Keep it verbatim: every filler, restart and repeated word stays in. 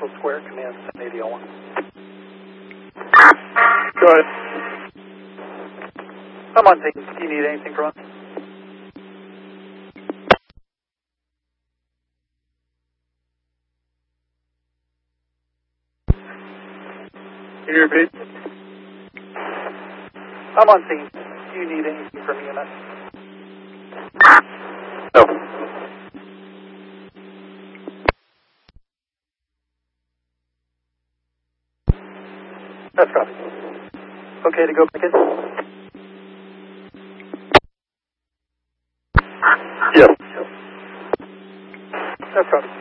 Central Square, command seven eighty oh one. Go ahead. I'm on things. Do you need anything from us? Can you repeat? I'm on scene. Do you need anything from E M S? No. That's copy. Okay to go back in? Yes. That's copy.